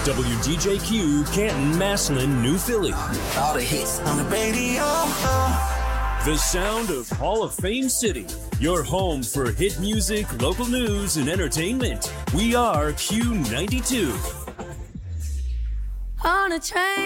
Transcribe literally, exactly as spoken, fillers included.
W D J Q, Canton, Massillon, New Philly. All the hits on the radio. The sound of Hall of Fame City. Your home for hit music, local news, and entertainment. We are Q ninety-two. On a train.